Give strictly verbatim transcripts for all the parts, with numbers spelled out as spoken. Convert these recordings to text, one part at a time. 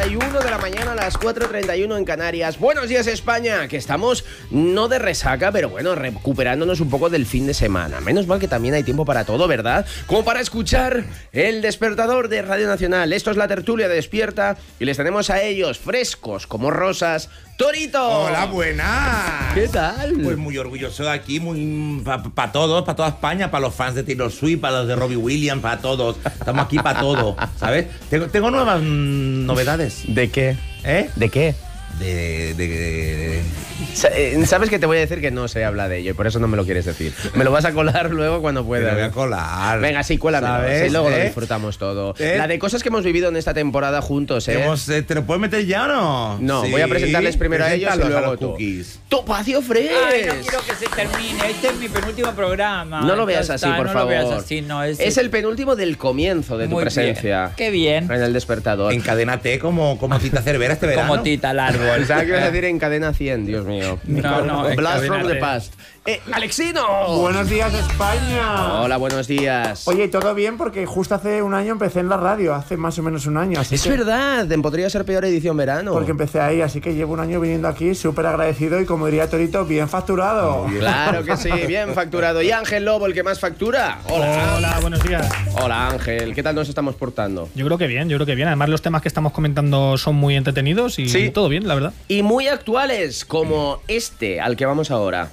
y uno de la mañana, a las cuatro y treinta y uno en Canarias. Buenos días, España, que estamos no de resaca, pero bueno, recuperándonos un poco del fin de semana. Menos mal que también hay tiempo para todo, ¿verdad? Como para escuchar el despertador de Radio Nacional. Esto es la tertulia de Despierta y les tenemos a ellos frescos como rosas. ¡Torito! ¡Hola, buenas! ¿Qué tal? Pues muy orgulloso de aquí, muy para pa todos, para toda España, para los fans de Taylor Swift, para los de Robbie Williams, para todos. Estamos aquí para todo, ¿sabes? Tengo, tengo nuevas mmm, novedades. ¿De qué? ¿Eh? ¿De qué? De, de, de, de... Sabes que te voy a decir que no se habla de ello y por eso no me lo quieres decir. Me lo vas a colar luego cuando puedas. Me voy a colar. Venga, sí, cuélame. Sí, luego ¿Eh? lo disfrutamos todo. ¿Eh? La de cosas que hemos vivido en esta temporada juntos, ¿eh? Hemos, ¿Te lo puedes meter ya o no? No, sí. voy a presentarles primero a ellos y luego a tú. Cookies. ¡Topacio Fresh! Ay, no quiero que se termine. Este es mi penúltimo programa. No lo veas así, está, por no favor. No lo veas así, no. Es, es el penúltimo del comienzo de tu Muy presencia. Bien. Qué bien. En el despertador. Encadénate como, como Tita Cervera este verano. Como Tita al árbol. ¿Sabes qué vas a decir en cadena cien? Dios mío. No, no. Blast from the past. Eh, ¡Alexino! Buenos días, España. Hola, buenos días. Oye, todo bien porque justo hace un año empecé en la radio, hace más o menos un año. Así es que, verdad, podría ser peor edición verano. Porque empecé ahí, así que llevo un año viniendo aquí súper agradecido y, como diría Torito, bien facturado. Bien. Claro que sí, bien facturado. ¿Y Ángel Lobo, el que más factura? Hola. Hola, buenos días. Hola, Ángel. ¿Qué tal nos estamos portando? Yo creo que bien, yo creo que bien. Además, los temas que estamos comentando son muy entretenidos y sí. todo bien, la verdad. Y muy actuales, como este al que vamos ahora.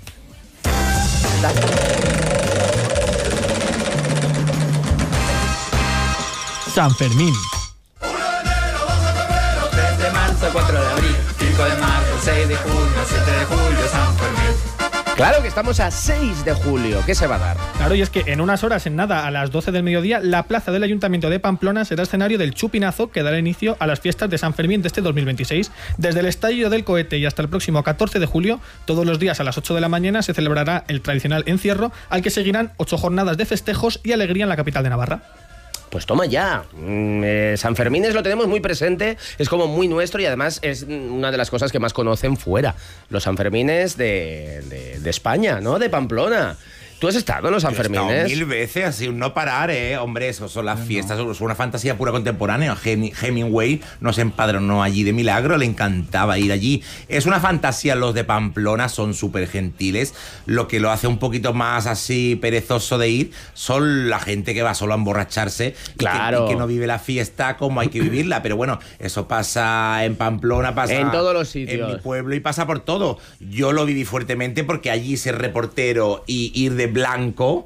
San Fermín. tres de marzo, cuatro de abril, cinco de marzo, seis de junio, siete de julio, San Fermín. Claro que estamos a seis de julio. ¿Qué se va a dar? Claro, y es que en unas horas, en nada, a las doce del mediodía, la plaza del Ayuntamiento de Pamplona será escenario del chupinazo que dará inicio a las fiestas de San Fermín de este dos mil veintiséis. Desde el estallido del cohete y hasta el próximo catorce de julio, todos los días a las ocho de la mañana se celebrará el tradicional encierro, al que seguirán ocho jornadas de festejos y alegría en la capital de Navarra. Pues toma ya. Mm, eh, San Fermín lo tenemos muy presente, es como muy nuestro y además es una de las cosas que más conocen fuera. Los Sanfermines de, de, de España, ¿no? De Pamplona. ¿Tú has estado en los Sanfermines? He estado mil veces, así, un no parar, ¿eh? Hombre, eso son las fiestas, son una fantasía pura contemporánea. Hemingway nos empadronó allí de milagro, le encantaba ir allí. Es una fantasía, los de Pamplona son súper gentiles. Lo que lo hace un poquito más así perezoso de ir son la gente que va solo a emborracharse. Claro. Y que, y que no vive la fiesta como hay que vivirla. Pero bueno, eso pasa en Pamplona, pasa en todos los sitios. En mi pueblo y pasa por todo. Yo lo viví fuertemente porque allí ser reportero y ir de blanco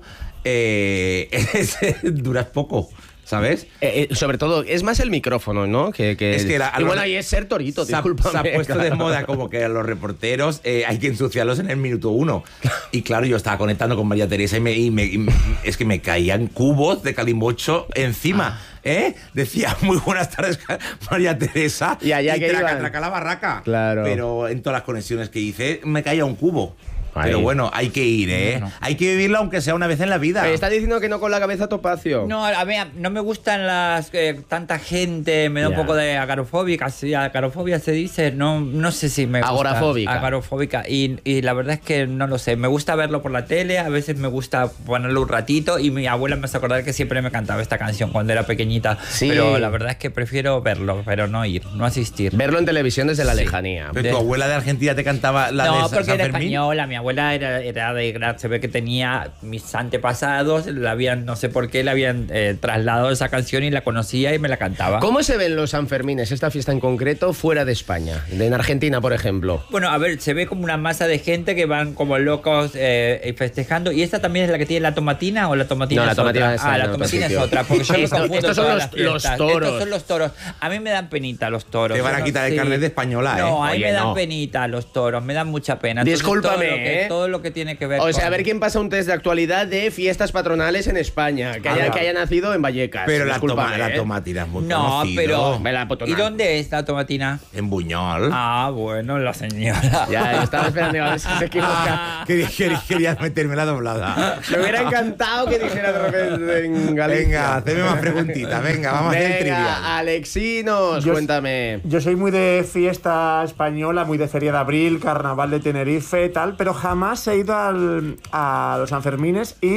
eh, es, duras poco, ¿sabes? Eh, eh, sobre todo, es más el micrófono, ¿no? Que, que es que la, y bueno, ahí es ser torito, se ha, discúlpame. se ha puesto claro. de moda como que a los reporteros eh, hay que ensuciarlos en el minuto uno. Y claro, yo estaba conectando con María Teresa y, me, y, me, y me, es que me caían cubos de calimocho encima. Ah. ¿Eh? Decía, muy buenas tardes, María Teresa. Y allá y que traca, iban. traca la barraca. Claro. Pero en todas las conexiones que hice, me caía un cubo. Ahí. Pero bueno, hay que ir, ¿eh? No. Hay que vivirlo aunque sea una vez en la vida. Me está diciendo que no con la cabeza, Topacio. No, a mí no me gustan las eh, tanta gente, me da yeah. un poco de agarofóbica, sí, agarofobia se dice, no, no sé si me gusta. Agorafóbica. Agorafóbica. Y, y la verdad es que no lo sé, me gusta verlo por la tele, a veces me gusta ponerlo un ratito y mi abuela me hace acordar que siempre me cantaba esta canción cuando era pequeñita. Sí. Pero la verdad es que prefiero verlo, pero no ir, no asistir. Verlo en televisión desde la sí. lejanía. Pero tu abuela de Argentina te cantaba la no, de San porque era Fermín. española, mi abuela era, era de se ve que tenía mis antepasados, la habían, no sé por qué, le habían eh, trasladado esa canción y la conocía y me la cantaba. ¿Cómo se ven los Sanfermines, esta fiesta en concreto, fuera de España? De en Argentina, por ejemplo. Bueno, a ver, se ve como una masa de gente que van como locos eh, festejando. ¿Y esta también es la que tiene la tomatina o la tomatina no, es la tomatina otra? Es ah, la tomatina es otra, porque yo Esto, me confundo estos son todas los, las los toros. Estos son los toros. A mí me dan penita los toros. Te van a no, quitar sí. el carnet de española, ¿eh? No, a mí Oye, me dan no. penita los toros, me dan mucha pena. Entonces, Discúlpame, todo lo que, ¿eh? todo lo que tiene que ver O sea, con... a ver quién pasa un test de actualidad de fiestas patronales en España, que haya, Ah, que haya nacido en Vallecas. Pero la, Discúlpame, toma, ¿eh? la tomatina es muy No, conocido. pero... Me la ¿Y dónde es la tomatina? En Buñol. Ah, bueno, la señora. Ya, yo estaba esperando a ver si se equivoca. Querías, querías, querías meterme la doblada. Me hubiera encantado que dijera de repente en Galicia. Venga, hazme más preguntitas. Venga, vamos Venga, a hacer el trivial. Alexinos, Yo- cuéntame. Yo soy muy de fiesta española, muy de Feria de Abril, Carnaval de Tenerife, tal, pero jamás he ido al, a los Sanfermines y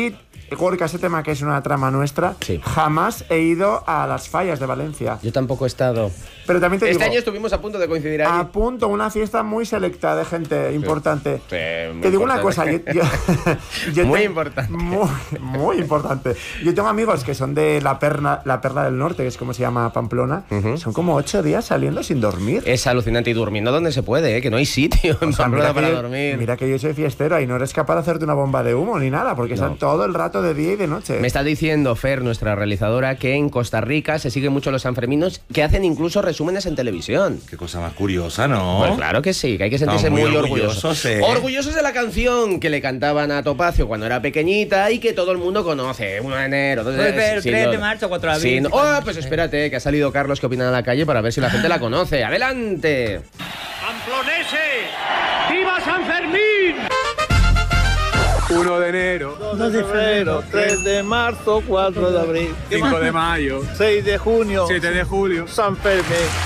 Gorka, ese tema que es una trama nuestra, Sí. jamás he ido a las fallas de Valencia. Yo tampoco he estado. Pero también te Este digo, año estuvimos a punto de coincidir ahí. a punto, una fiesta muy selecta de gente importante. Sí, muy te digo una cosa, yo, importante. yo- yo Muy te- importante. Muy, muy importante. Yo tengo amigos que son de la perla, la perla del norte, que es como se llama Pamplona. Son como ocho días saliendo sin dormir. Es alucinante y durmiendo donde se puede, ¿eh? Que no hay sitio en O sea, Pamplona mira, para que yo, dormir. mira que yo soy fiestero y no eres capaz de hacerte una bomba de humo ni nada, porque están todo el rato de día y de noche. Me está diciendo Fer, nuestra realizadora, que en Costa Rica se siguen mucho los sanferminos, que hacen incluso resúmenes en televisión. Qué cosa más curiosa, ¿no? Pues claro que sí, que hay que sentirse Estamos muy, muy orgullosos. orgullosos, ¿eh? Orgullosos de la canción que le cantaban a Topacio cuando era pequeñita y que todo el mundo conoce. uno de enero, dos de Pues, pero sí, tres no- de marzo, cuatro de sí, abril. no- Oh, pues espérate, que ha salido Carlos que opina en la calle para ver si la gente la conoce. ¡Adelante! ¡Pamploneses! ¡Viva San Fermín! uno de enero, dos de febrero, tres de marzo, cuatro de abril, cinco de mayo, seis de junio, siete de julio. San Fermín.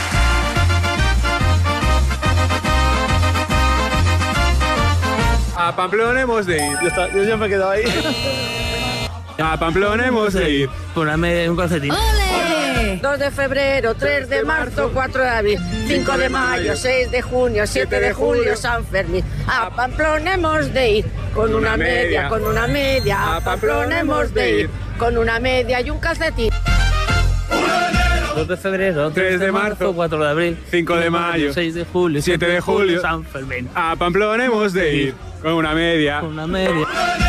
A Pamplona hemos de ir. Ya está, yo siempre he quedado ahí. A Pamplona hemos de ir. Ponerme un calcetín. dos de febrero, tres de marzo, cuatro de abril, cinco de mayo, seis de junio, siete de julio, San Fermín. A Pamplona hemos de ir con una media, con una media. A Pamplona hemos de ir con una media y un calcetín. dos de febrero, tres de marzo, cuatro de abril, cinco de mayo, seis de julio, siete de julio, San Fermín. A Pamplona hemos de ir. Con una media. Una media.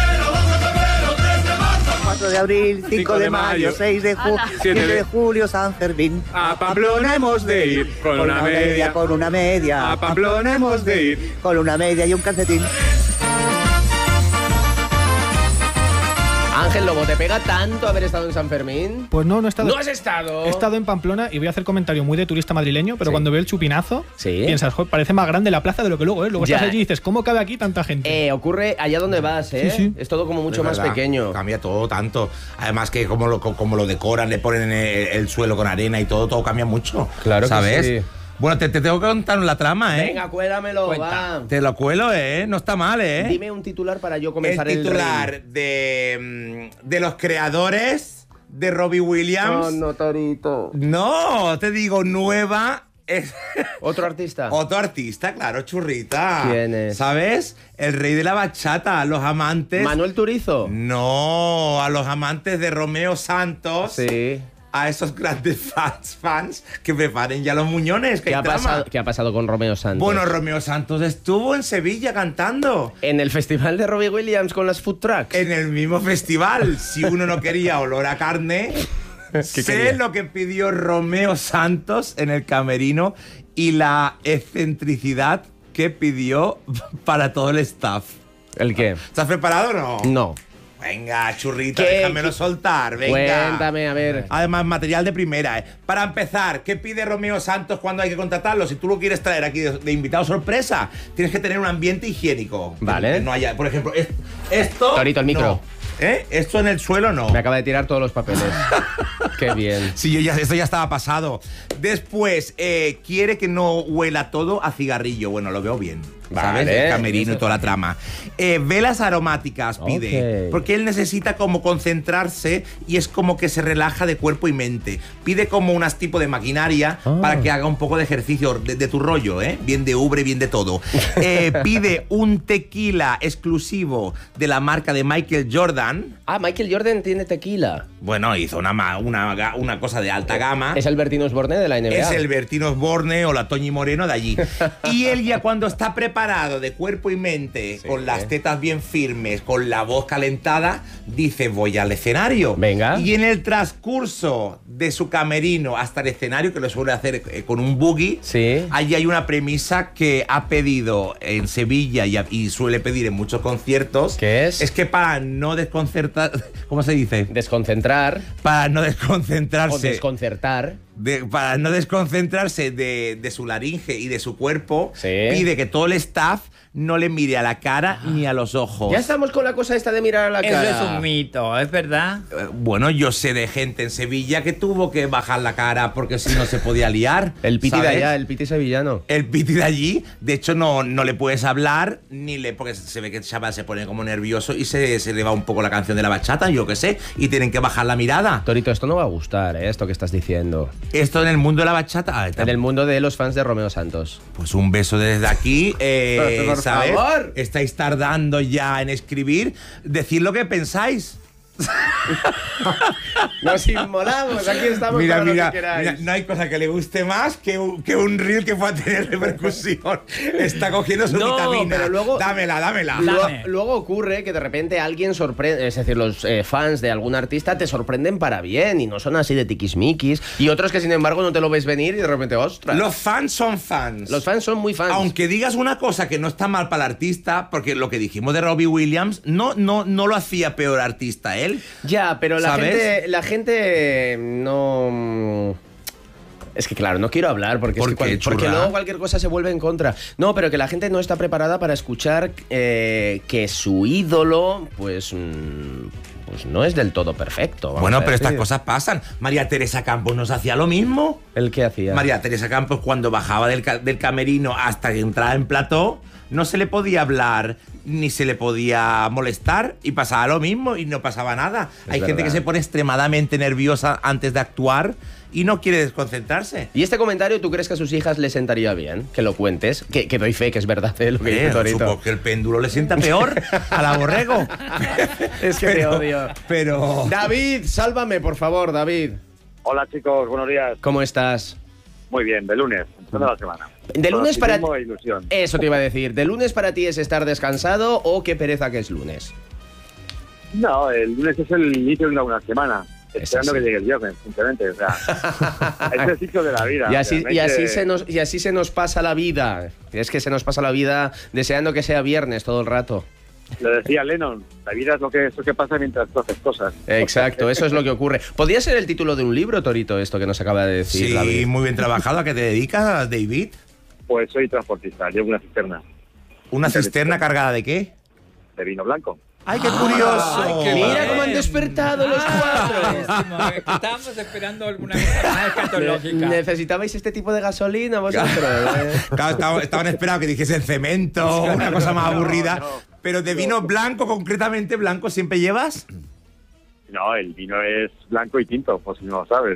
cuatro de abril, cinco de mayo, seis de julio, siete de julio, San Fermín. A Pamplona hemos de ir. Con una media. Con una media. A Pamplona hemos de ir. Con una media y un calcetín. Ángel Lobo, ¿te pega tanto haber estado en San Fermín? Pues no, no he estado. ¿No has estado? He estado en Pamplona y voy a hacer comentario muy de turista madrileño, pero Sí. cuando veo el chupinazo, Sí. piensas, "Joder, parece más grande la plaza de lo que luego es". Luego Ya. estás allí y dices, ¿cómo cabe aquí tanta gente? Eh, ocurre allá donde vas, ¿eh? Sí, sí. Es todo como mucho Es más verdad, pequeño. Cambia todo tanto. Además que como lo, como lo decoran, le ponen el, el suelo con arena y todo, todo cambia mucho. Claro que ¿sabes? sí. Bueno, te, te tengo que contar la trama, ¿eh? Venga, cuélamelo, va. Te lo cuelo, ¿eh? No está mal, ¿eh? Dime un titular para yo comenzar el el titular rey. de, mm, de los creadores de Robbie Williams. Oh, no, Torito. No, te digo, nueva. Es ¿Otro artista? otro artista, claro, churrita. ¿Quién es? ¿Sabes? El rey de la bachata, a los amantes. ¿Manuel Turizo? No, a los amantes de Romeo Santos. Sí. A esos grandes fans, fans que preparen ya los muñones. Que ¿Qué hay ha, trama. pasado, ¿Qué ha pasado con Romeo Santos? Bueno, Romeo Santos estuvo en Sevilla cantando. en el festival de Robbie Williams con las food trucks. En el mismo festival. Si uno no quería olor a carne, sé quería? lo que pidió Romeo Santos en el camerino y la excentricidad que pidió para todo el staff. ¿El qué? ¿Estás preparado o no? No. Venga, churrita, ¿Qué? déjamelo soltar, venga. Cuéntame, a ver. Además, material de primera. ¿eh? Para empezar, ¿qué pide Romeo Santos cuando hay que contratarlo? Si tú lo quieres traer aquí de, de invitado sorpresa, tienes que tener un ambiente higiénico. Vale. Que no haya, por ejemplo, es- esto. Torito, el micro. no. ¿Eh? Esto en el suelo no. Me acaba de tirar todos los papeles. Qué bien. Sí, yo ya, esto ya estaba pasado. Después, eh, quiere que no huela todo a cigarrillo. Bueno, lo veo bien. ¿Sabes? Vale, El camerino eso y toda la trama. Eh, velas aromáticas pide. Ok. Porque él necesita como concentrarse y es como que se relaja de cuerpo y mente. Pide como unas tipo de maquinaria Ah. para que haga un poco de ejercicio de, de tu rollo, ¿eh? Bien de ubre, bien de todo. Eh, pide un tequila exclusivo de la marca de Michael Jordan. Ah, Michael Jordan tiene tequila. Bueno, hizo una, ma- una, ga- una cosa de alta gama. Es el Bertino Osborne de la N B A. Es el Bertino Osborne o la Toñi Moreno de allí. Y él ya cuando está preparado de cuerpo y mente, Sí. con las tetas bien firmes, con la voz calentada, dice voy al escenario. Venga. Y en el transcurso de su camerino hasta el escenario, que lo suele hacer eh, con un buggy, Sí. allí hay una premisa que ha pedido en Sevilla y, a- y suele pedir en muchos conciertos. ¿Qué es? Es que para no desconcertar... ¿Cómo se dice? Desconcentrar Para no o desconcentrarse. desconcertar. de, para no desconcentrarse de, de su laringe y de su cuerpo, Sí. pide que todo el staff no le mire a la cara ni a los ojos. Ya estamos con la cosa esta de mirar a la Eso cara. es un mito, ¿es verdad? Eh, Bueno, yo sé de gente en Sevilla que tuvo que bajar la cara porque si no se podía liar. El piti de ¿sabes? allá, el piti sevillano. El piti de allí, de hecho, no, no le puedes hablar, ni le porque se ve que el chaval se pone como nervioso y se, se le va un poco la canción de la bachata, yo qué sé, y tienen que bajar la mirada. Torito, esto no va a gustar, ¿eh? Esto que estás diciendo. Esto en el mundo de la bachata. En el mundo de los fans de Romeo Santos. Pues un beso desde aquí, eh, Por ¿sabes? favor. Estáis tardando ya en escribir. Decid lo que pensáis. Nos inmolamos, aquí estamos Mira, para mira, lo que queráis. mira, no hay cosa que le guste más que un, que un reel que pueda tener repercusión. Está cogiendo su No, vitamina. pero luego- dámela, dámela. Luego, Dame. luego ocurre que de repente alguien sorprende, es decir, los eh, fans de algún artista te sorprenden para bien y no son así de tiquismiquis. Y otros que sin embargo no te lo ves venir y de repente, ostras. Los fans son fans. Los fans son muy fans. Aunque digas una cosa que no está mal para el artista, porque lo que dijimos de Robbie Williams, no, no, no lo hacía peor artista él. Ya, pero la ¿Sabes? gente, la gente no... Es que claro, no quiero hablar porque, es ¿Por que cual- qué, porque churra? luego cualquier cosa se vuelve en contra. No, pero que la gente no está preparada para escuchar eh, que su ídolo, pues, mm, pues no es del todo perfecto. vamos Bueno, a pero decir. estas cosas pasan. María Teresa Campos nos hacía lo mismo. ¿El qué hacía? María Teresa Campos, cuando bajaba del, ca- del camerino hasta que entraba en plató, no se le podía hablar ni se le podía molestar y pasaba lo mismo y no pasaba nada. Es Hay gente verdad. que se pone extremadamente nerviosa antes de actuar y no quiere desconcentrarse. ¿Y este comentario tú crees que a sus hijas les sentaría bien? Que lo cuentes. Que, que doy fe, que es verdad eh, lo que dice Eh, Torito. supongo que el péndulo le sienta peor a la borrego. Es que te odio. Pero... David, sálvame, por favor, David. Hola chicos, buenos días. ¿Cómo estás? Muy bien, de lunes, empezando la semana. De lunes para ti. Optimismo e ilusión. Eso te iba a decir. ¿De lunes para ti es estar descansado o qué pereza que es lunes? No, el lunes es el inicio de una buena semana. Es Esperando así. que llegue el viernes, simplemente. O sea, es el ciclo de la vida. Y así, y, así Realmente- se nos, y así se nos pasa la vida. Es que se nos pasa la vida deseando que sea viernes todo el rato. Lo decía Lennon, la vida es lo que, es lo que pasa mientras tú haces cosas. Exacto, eso es lo que ocurre. ¿Podría ser el título de un libro, Torito, esto que nos acaba de decir Sí, David? muy bien trabajado. ¿A qué te dedicas, David? Pues soy transportista, llevo una cisterna ¿Una cisterna cargada de qué? de vino blanco. ¡Ay, qué curioso! Ay, qué Mira bien. cómo han despertado los cuatro. Buenísimo, eh, que estábamos esperando alguna cosa más escatológica. ¿Necesitabais este tipo de gasolina vosotros? eh? Claro, estaban, estaban esperando que dijesen cemento, una cosa más aburrida. no. Pero de vino blanco, concretamente blanco, ¿siempre llevas? No, el vino es blanco y tinto, por si no lo sabes.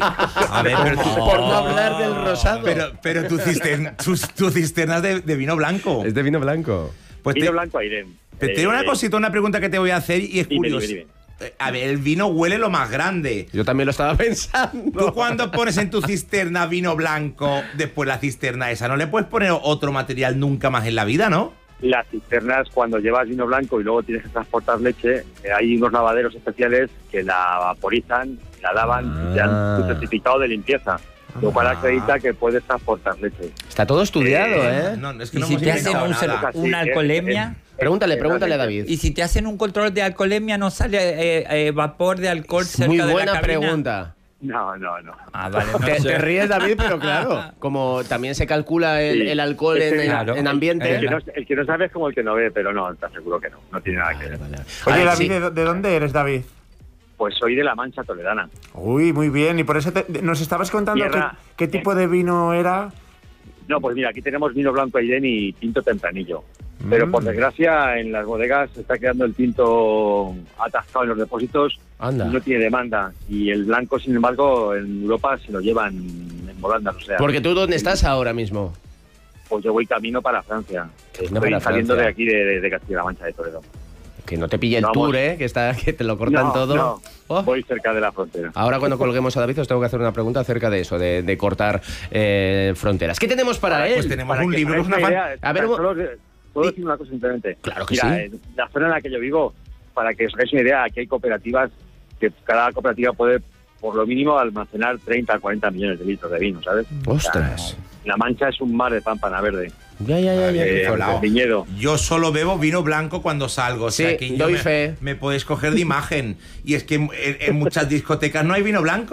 A ver, pero, tú- Por no hablar del rosado. pero, pero tu cisterna, tu, tu cisterna es de, de vino blanco. Es de vino blanco. Pues Vino te, blanco Airén. pero te digo una Eh, cosita, una pregunta que te voy a hacer y es Dime, curiosa. dime, dime. Eh, A ver, el vino huele lo más grande. Yo también lo estaba pensando. Tú cuando pones en tu cisterna vino blanco, después la cisterna esa, no le puedes poner otro material nunca más en la vida, ¿no? Las cisternas, cuando llevas vino blanco y luego tienes que transportar leche, eh, hay unos lavaderos especiales que la vaporizan, la lavan y te dan tu certificado de limpieza, lo cual acredita que puedes transportar leche. Está todo estudiado, Eh, ¿eh? no, es que ¿Y no si hemos te hacen inventado un, nada. cer- una Así, alcoholemia? es- es- Pregúntale, es pregúntale a realmente- David. ¿Y si te hacen un control de alcoholemia no sale eh, eh, vapor de alcohol cerca Muy de la buena cabina? pregunta. No, no, no. Ah, vale. no Te, sé. te ríes, David, pero claro, como también se calcula el, Sí. el alcohol Es en, que, en- claro, en ambiente. El que, no, el que no sabe es como el que no ve, pero no, te aseguro que no, no tiene nada que ver. Oye, Ay, David, sí. ¿de, de dónde eres, David? Pues soy de La Mancha Toledana. Uy, muy bien. Y por eso te- nos estabas contando qué, Tierra. qué tipo de vino era. No, pues mira, aquí tenemos vino blanco Airén y tinto tempranillo. Pero Mm. por desgracia en las bodegas se está quedando el tinto atascado en los depósitos. Anda. No tiene demanda. Y el blanco, sin embargo, en Europa se lo llevan en volandas. O sea, Porque tú, ¿dónde estás ahora mismo? pues yo voy camino para Francia. Camino Estoy para saliendo Francia. de aquí, de, de, de Castilla-La Mancha, de Toledo. Que no te pille el Vamos. tour, ¿eh? Que, está, que te lo cortan No, todo. no, Oh. voy cerca de la frontera. Ahora cuando colguemos a David os tengo que hacer una pregunta acerca de eso, de, de cortar eh, fronteras. ¿Qué tenemos para él? Pues tenemos Para un que libro, os es una hagáis fan- una idea, A ver, solo os- ¿puedo decir una cosa simplemente? Claro que Mira, sí. en la zona en la que yo vivo, para que os hagáis una idea, aquí hay cooperativas que cada cooperativa puede, por lo mínimo, almacenar treinta a cuarenta millones de litros de vino, ¿sabes? Ostras. La Mancha es un mar de pámpana verde. Ya, ya, ya, ya. Eh, qué fuerte. hablado. viñedo. Yo solo bebo vino blanco cuando salgo. O sea, Sí, que yo doy me, fe. me podéis coger de imagen. Y es que en, en muchas discotecas no hay vino blanco.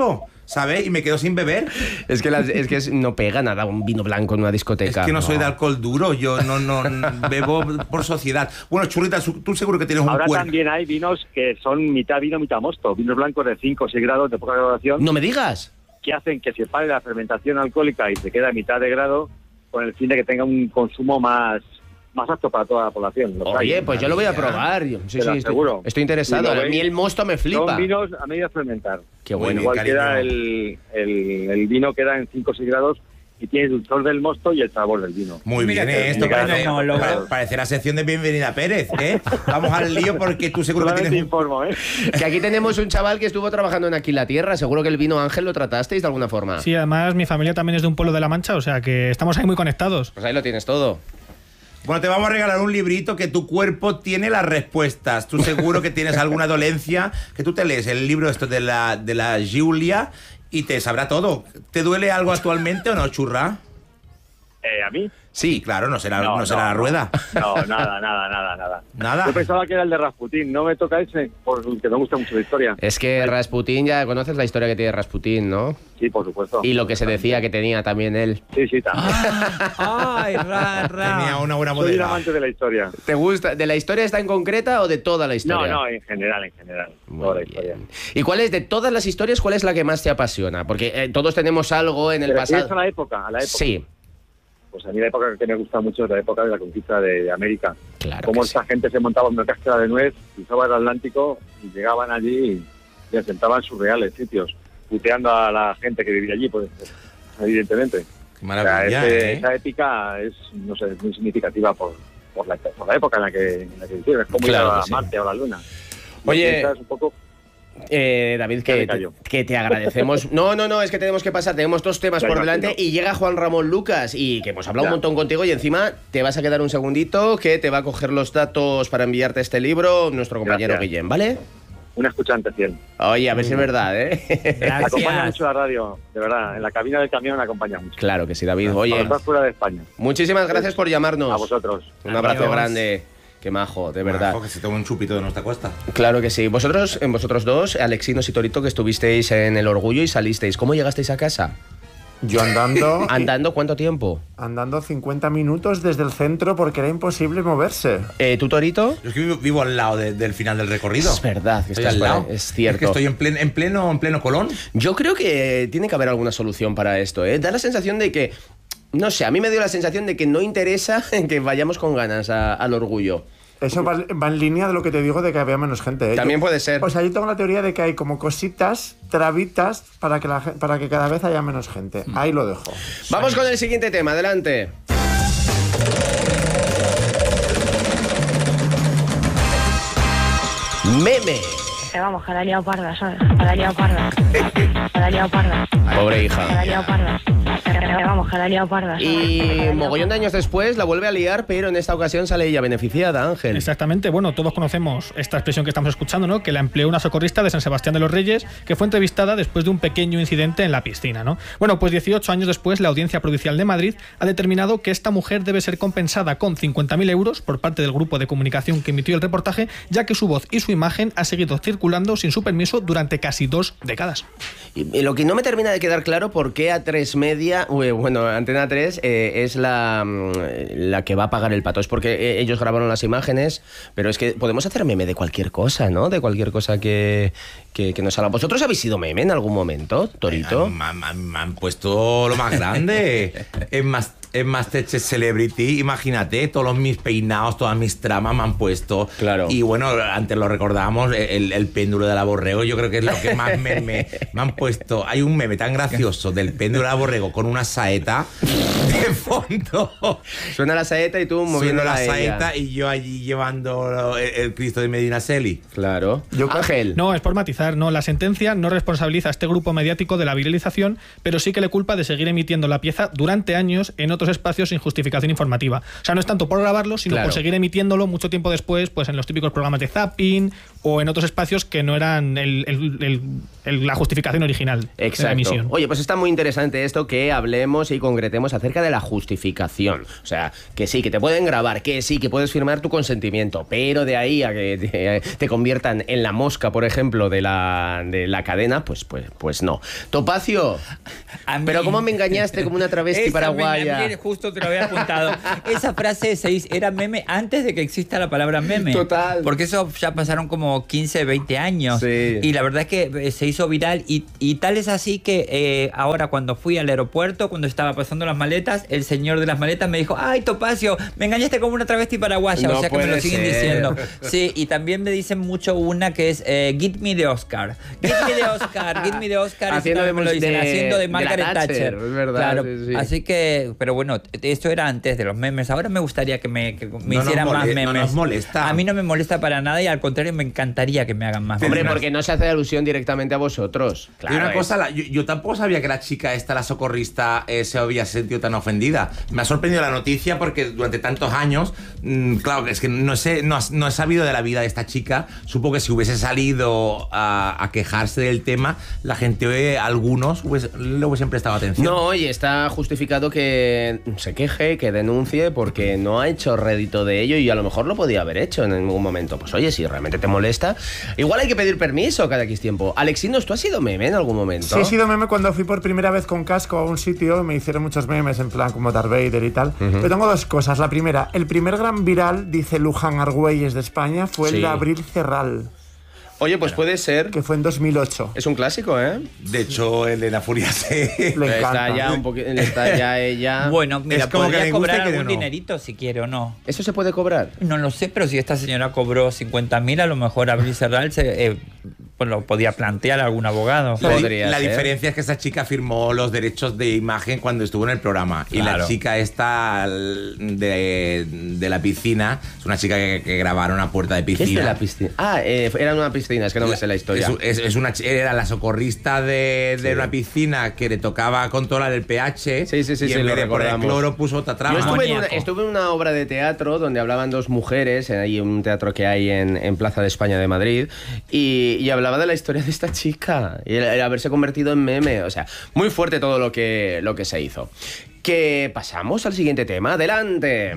¿sabes? Y me quedo sin beber. Es que, las, es que es- no pega nada un vino blanco en una discoteca. Es que no soy de alcohol duro, yo no, no bebo por sociedad. Bueno, Churrita, su- tú seguro que tienes un Ahora cuerpo. también hay vinos que son mitad vino, mitad mosto. Vinos blancos de cinco o seis grados de poca graduación. No me digas. Que hacen que se pare la fermentación alcohólica y se queda a mitad de grado con el fin de que tenga un consumo más, más apto para toda la población. Los Oye, hay. pues yo lo voy a probar. Yo- Sí, Te lo sí, estoy, aseguro. estoy Y interesado. lo A veis, mí el mosto me flipa. Son vinos a medio fermentar. Qué bueno. Igual cariño. queda el, el, el vino queda en cinco o seis grados y tiene el dulzor del mosto y el sabor del vino. Muy Mira bien, que- ¿eh? Esto mira, parece, no, lo- pa- parece la sección de Bienvenida Pérez, ¿eh? Vamos al lío porque tú seguro que Solamente tienes un... informo, ¿eh? Que aquí tenemos un chaval que estuvo trabajando en Aquí la Tierra. Seguro que el vino Ángel lo tratasteis de alguna forma. Sí, además mi familia también es de un pueblo de La Mancha, o sea que estamos ahí muy conectados. Pues ahí lo tienes todo. Bueno, te vamos a regalar un librito que tu cuerpo tiene las respuestas. Tú seguro que tienes alguna dolencia, que tú te lees el libro esto de la, de la Giulia y te sabrá todo. ¿Te duele algo actualmente o no, churra? Eh, ¿A mí? Sí, claro, no será, no, será la rueda. No, nada, nada, nada, nada. Nada. Yo pensaba que era el de Rasputín. No me toca ese, porque me gusta mucho la historia. Es que Rasputín, ya conoces la historia que tiene Rasputín, ¿no? Sí, por supuesto. Y lo que se decía que tenía también él. Sí, sí, también. Ay, ra, ra. Tenía una buena Soy un modelo. amante de la historia. ¿Te gusta? ¿De la historia está en concreta o de toda la No, historia? no, en general, en general. Muy Toda la bien. historia. ¿Y cuál es, de todas las historias, cuál es la que más te apasiona? Porque eh, todos tenemos algo en el ¿Te refieres pasado. a la época? A la época. Sí, Pues a mí la época que me gusta mucho es la época de la conquista de América. claro. Cómo que esta sí. gente se montaba en una cáscara de nuez, cruzaban el Atlántico y llegaban allí y se asentaban en sus reales sitios, puteando a la gente que vivía allí, pues evidentemente. Qué O sea, maravilla, ese- ¿eh? esa épica es, no sé, muy significativa por, por, la, por la época en la que, en la que vivieron. Es como Claro ir a que sí. Marte o a la Luna. Oye, Piensas un poco. Eh, David, Ya que, me callo. que te agradecemos. No, no, no, es que tenemos que pasar. Tenemos dos temas Ya por imagino. delante y llega Juan Ramón Lucas y que hemos hablado Ya. un montón contigo y encima te vas a quedar un segundito que te va a coger los datos para enviarte este libro nuestro compañero Gracias. Guillem, ¿vale? Un escuchante fiel. Oye, a ver si es verdad, ¿eh? Acompaña Gracias. mucho la radio, de verdad. En la cabina del camión acompaña mucho. Claro que sí, David. Cuando Oye, estás fuera de España. muchísimas gracias por llamarnos. A vosotros. Un abrazo Adiós. grande. Qué majo, de verdad. Majo, que se tome un chupito de nuestra costa. Claro que sí. Vosotros, en vosotros dos, Alexinos y Torito, que estuvisteis en El Orgullo y salisteis. ¿Cómo llegasteis a casa? Yo andando, ¿Andando cuánto tiempo? andando cincuenta minutos desde el centro porque era imposible moverse. Eh, ¿Tú, Torito? Yo es que vivo, vivo al lado de- del final del recorrido. Es verdad, que Estoy estás al por lado. ahí, es cierto. que estoy en, plen- en pleno, en pleno Colón. Yo creo que tiene que haber alguna solución para esto, ¿eh? Da la sensación de que, no sé, a mí me dio la sensación de que no interesa en que vayamos con ganas a- al Orgullo. Eso va, va en línea de lo que te digo de que había menos gente. ¿eh? También Yo- puede ser. O sea, yo tengo la teoría de que hay como cositas, trabitas, para que, la, gen- para que cada vez haya menos gente. Ahí lo dejo. Vamos con el siguiente tema, adelante. Meme. Que vamos, que la ha liado parda, ¿sabes? Que la ha liado parda. Que la ha liado parda. Pobre Que la ha hija. liado parda. Que vamos, que la ha liado parda. ¿sabes? Que la ha Y liado mogollón de parda. años después la vuelve a liar, pero en esta ocasión sale ella beneficiada, Ángel. Exactamente, bueno, todos conocemos esta expresión que estamos escuchando, ¿no? Que la empleó una socorrista de San Sebastián de los Reyes, que fue entrevistada después de un pequeño incidente en la piscina, ¿no? Bueno, pues dieciocho años después, la Audiencia Provincial de Madrid ha determinado que esta mujer debe ser compensada con cincuenta mil euros por parte del grupo de comunicación que emitió el reportaje, ya que su voz y su imagen ha seguido circulando sin su permiso durante casi dos décadas. Y, y lo que no me termina de quedar claro por qué A tres Media, uy, bueno, Antena tres eh, es la, mm, la que va a pagar el pato. Es porque eh, ellos grabaron las imágenes, pero es que podemos hacer meme de cualquier cosa, ¿no? De cualquier cosa que, que, que nos salga. ¿Vosotros habéis sido meme en algún momento, Torito? Me han, me han- me han puesto lo más grande. en, más, en Masterchef Celebrity, imagínate, todos mis peinados, todas mis tramas me han puesto. Claro. Y bueno, antes lo recordábamos, el, el péndulo de la borrego, yo creo que es lo que más me, me, me han puesto. Hay un meme tan gracioso del péndulo de la borrego con una saeta de fondo. Suena la saeta y tú Moviendo moviendo la la saeta y yo allí llevando el, el Cristo de Medinaceli. Claro. Yo- Ángel. No, es por matizar, no. La sentencia no responsabiliza a este grupo mediático de la viralización, pero sí que le culpa de seguir emitiendo la pieza durante años en otros otros espacios sin justificación informativa. O sea, no es tanto por grabarlo, sino Claro. por seguir emitiéndolo mucho tiempo después, pues en los típicos programas de zapping o en otros espacios que no eran el, el, el, el, la justificación original de la Exacto. emisión. Oye, pues está muy interesante esto que hablemos y concretemos acerca de la justificación. O sea, que sí, que te pueden grabar, que sí, que puedes firmar tu consentimiento, pero de ahí a que te, te conviertan en la mosca, por ejemplo, de la, de la cadena, pues, pues, pues no. Topacio, mí- pero ¿cómo me engañaste como una travesti Esa paraguaya? meme, justo te lo había apuntado. Esa frase se hizo- era meme antes de que exista la palabra meme. Total. Porque eso ya pasaron como quince, veinte años. Sí. Y la verdad es que eh, se hizo viral. Y, y tal es así que eh, ahora cuando fui al aeropuerto, cuando estaba pasando las maletas, el señor de las maletas me dijo: ¡ay, Topacio, me engañaste como una travesti paraguaya! No o sea que me lo puede siguen ser. diciendo. Sí, y también me dicen mucho una que es eh, Get me de Oscar. Get me de Oscar, get me de Oscar. Eso Haciendo también me lo de- dicen, de- haciendo de de la Margaret Thatcher, Thatcher. es verdad, Claro, sí, sí. así que, pero bueno, esto era antes de los memes. Ahora me gustaría que me, que me No nos hicieran más mole- memes. no nos molesta. A mí no me molesta para nada y al contrario me encantaría que me hagan más Hombre, memes. porque no se hace alusión directamente a vosotros. Y Claro, una es- cosa, la- yo, yo tampoco sabía que la chica esta, la socorrista, eh, se había sentido tan ofendida. Me ha sorprendido la noticia porque durante tantos años, mmm, claro, es que no sé, no, has- no he sabido de la vida de esta chica. Supongo que si hubiese salido a, a quejarse del tema, la gente, eh, algunos, hubiese- le hubiesen prestado atención. No, y está justificado que se queje, que denuncie, porque no ha hecho rédito de ello y a lo mejor lo podía haber hecho en algún momento. Pues oye, si realmente te molesta, igual hay que pedir permiso cada X tiempo. Alexinos, ¿tú has sido meme en algún momento? Sí, he sido meme cuando fui por primera vez con casco a un sitio. Me hicieron muchos memes en plan como Darth Vader y tal. Pero tengo dos cosas. La primera, el primer gran viral, dice Luján Argüelles de España, fue el Sí. de Abril Cerral, Oye, pues puede ser. que fue en dos mil ocho. Es un clásico, ¿eh? De hecho, el de la furia se... Le Está encanta. ya un poquito. Está ya ella. Bueno, mira, Es como que podría le gusta cobrar y que algún no. dinerito si quiere o no. ¿Eso se puede cobrar? No lo sé, pero si esta señora cobró cincuenta mil, a lo mejor Abril Serral se, eh, pues lo podía plantear a algún abogado. La, di- Podría la ser. diferencia es que esa chica firmó los derechos de imagen cuando estuvo en el programa. Y Claro. la chica esta de, de la piscina es una chica que, que grabaron a puerta de ¿Qué piscina. es de la piscina? Ah, eh, era en una piscina, es que no me sé la historia. Es, es- es una, ch- era la socorrista de, de Sí. una piscina que le tocaba controlar el pH. Sí, sí, sí, y sí, en lo vez de poner recordamos. cloro puso otra trama. Yo estuve en, una, Amoníaco. estuve en una obra de teatro donde hablaban dos mujeres, en ahí un teatro que hay en, en Plaza de España de Madrid, y, y hablaba de la historia de esta chica, y el, el haberse convertido en meme, o sea, muy fuerte todo lo que, lo que se hizo. Que pasamos al siguiente tema, adelante.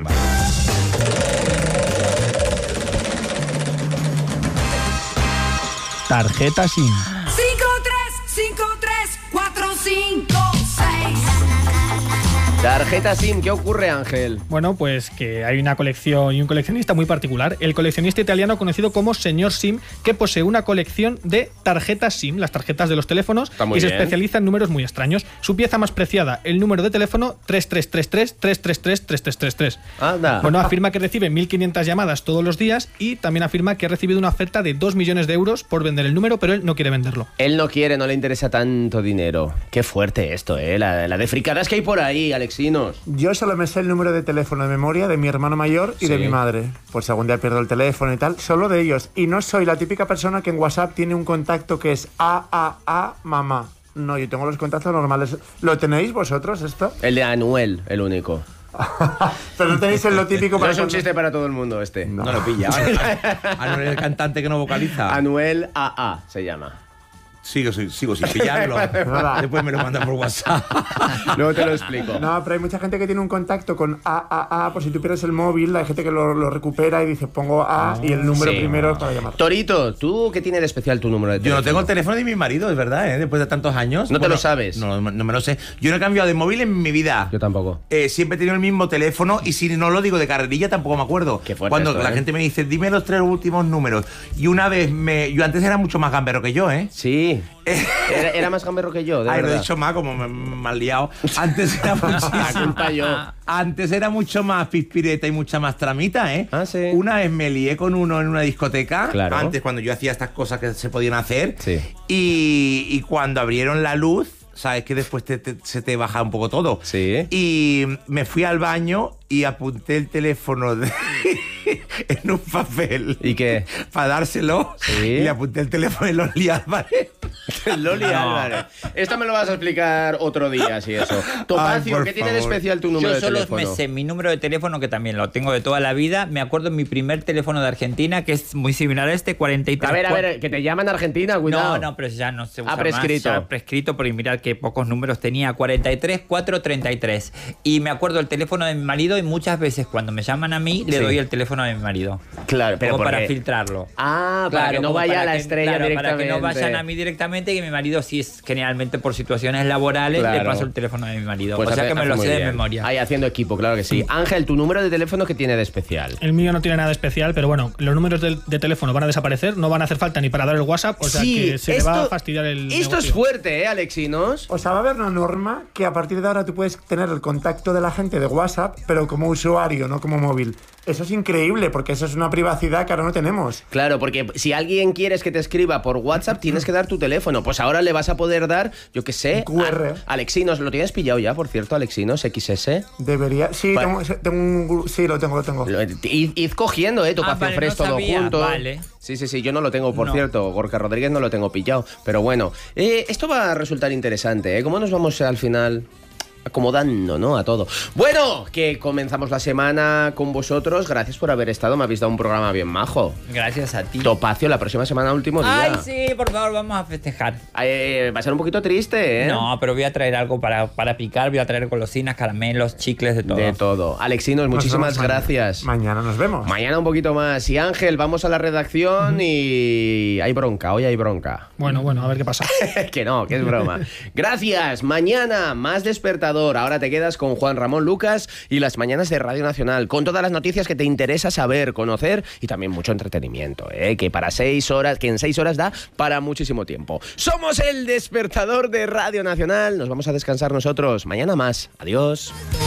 Tarjeta SIM. cinco tres cinco tres cuatro cinco seis. Tarjeta SIM, ¿qué ocurre, Ángel? Bueno, pues que hay una colección y un coleccionista muy particular. El coleccionista italiano conocido como Señor SIM, que posee una colección de tarjetas SIM, las tarjetas de los teléfonos, Está muy y se bien. especializa en números muy extraños. Su pieza más preciada, el número de teléfono tres tres tres tres tres tres tres tres tres tres tres. Anda. Bueno, afirma que recibe mil quinientas llamadas todos los días y también afirma que ha recibido una oferta de dos millones de euros por vender el número, pero él no quiere venderlo. Él no quiere, no le interesa tanto dinero. Qué fuerte esto, ¿eh? La, la de fricadas que hay por ahí, Alexinos. Yo solo me sé el número de teléfono de memoria de mi hermano mayor y Sí. de mi madre. Por si algún día pierdo el teléfono y tal. Solo de ellos. Y no soy la típica persona que en WhatsApp tiene un contacto que es A A A mamá. No, yo tengo los contactos normales. ¿Lo tenéis vosotros esto? El de Anuel, el único. Pero no tenéis el lo típico No para es un cuando- chiste para todo el mundo este. No lo pilla. Anuel, el cantante que no vocaliza. Anuel A A se llama. Sigo, sigo, sigo sin pillarlo. Verdad. Después me lo manda por WhatsApp. Luego te lo explico. No, pero hay mucha gente que tiene un contacto con A A A, por si tú pierdes el móvil, hay gente que lo, lo recupera y dice pongo A y el número Sí. primero para llamar. Torito, ¿tú qué tiene de especial tu número de Yo teléfono? no tengo el teléfono de mi marido, es verdad, ¿eh? Después de tantos años. ¿No te lo sabes? No, no me lo sé. Yo no he cambiado de móvil en mi vida. Yo tampoco. Eh, siempre he tenido el mismo teléfono y si no lo digo de carrerilla tampoco me acuerdo. Qué fuerte Cuando esto, la ¿eh? gente me dice, dime los tres últimos números. Y una vez me... Yo antes era mucho más gamberro que yo, ¿eh? Sí. Era, era más gamberro que yo, de Ay, lo he verdad. dicho más, como me, me has liado. Antes era muchísimo. La culpa yo. Antes era mucho más pispireta y mucha más tramita, ¿eh? Ah, sí. Una vez me lié con uno en una discoteca. Claro. Antes, cuando yo hacía estas cosas que se podían hacer. Sí. Y, y cuando abrieron la luz, sabes que después te- te- se te baja un poco todo. Sí. Y me fui al baño y apunté el teléfono de- en un papel. ¿Y qué? Para dárselo. Sí. Y le apunté el teléfono y lo lié al pared. Loli No. Álvarez. Esto me lo vas a explicar otro día, si eso. Topacio, por ¿qué tiene de favor. especial tu número Yo de solo teléfono? me sé mi número de teléfono, que también lo tengo de toda la vida. Me acuerdo mi primer teléfono de Argentina, que es muy similar a este, cuarenta y tres. A ver, a ver, que te llaman Argentina, cuidado. No, no, pero ya no se usa Ah, prescrito. más. Ya prescrito, porque mirad qué pocos números tenía. cuarenta y tres, cuatrocientos treinta y tres. Y me acuerdo el teléfono de mi marido, y muchas veces cuando me llaman a mí, le Sí. doy el teléfono de mi marido. Claro, pero Como ¿por para qué? filtrarlo. Ah, para que no como vaya para a la que- estrella claro, directamente. Para que no vayan a mí directamente, que mi marido sí es generalmente por situaciones laborales, Claro. le paso el teléfono de mi marido. Pues o sea hace- que me hace lo muy sé de bien. memoria. Ahí haciendo equipo, claro que sí. Ángel, ¿tu número de teléfono qué tiene de especial? El mío no tiene nada especial, pero bueno, los números de, de teléfono van a desaparecer, no van a hacer falta ni para dar el WhatsApp, o sea Sí, que se esto- le va a fastidiar el Esto es negocio. fuerte, ¿eh, Alexinos? O sea, va a haber una norma que a partir de ahora tú puedes tener el contacto de la gente de WhatsApp, pero como usuario, no como móvil. Eso es increíble, porque eso es una privacidad que ahora no tenemos. Claro, porque si alguien quieres que te escriba por WhatsApp, tienes que dar tu teléfono. Pues ahora le vas a poder dar, yo qué sé, Q R. a- Alexinos. ¿Lo tienes pillado ya, por cierto, Alexinos, equis ese? Debería. Sí, Va- tengo, tengo un. gru- Sí, lo tengo, lo tengo. Lo- Id, id cogiendo, ¿eh? Topacio Ah, vale, Fresh no todo sabía, junto. vale. Sí, sí, sí, yo no lo tengo, por No. cierto. Gorka Rodríguez no lo tengo pillado. Pero bueno, eh, esto va a resultar interesante, ¿eh? ¿Cómo nos vamos al final acomodando, ¿no? A todo. Bueno, que comenzamos la semana con vosotros. Gracias por haber estado. Me habéis dado un programa bien majo. Gracias a ti. Topacio, la próxima semana, último día. Ay, sí, por favor, vamos a festejar. Eh, va a ser un poquito triste, ¿eh? No, pero voy a traer algo para, para picar, voy a traer golosinas, caramelos, chicles, de todo. De todo. Alexinos, Nos muchísimas vemos mañana. gracias. Mañana nos vemos. Mañana un poquito más. Y Ángel, vamos a la redacción y hay bronca, hoy hay bronca. Bueno, bueno, a ver qué pasa. Que no, que es broma. Gracias. Mañana más despertador. Ahora te quedas con Juan Ramón Lucas y las mañanas de Radio Nacional, con todas las noticias que te interesa saber, conocer y también mucho entretenimiento, ¿eh? Que para seis horas, que en seis horas da para muchísimo tiempo. Somos el despertador de Radio Nacional. Nos vamos a descansar nosotros. Mañana más. Adiós.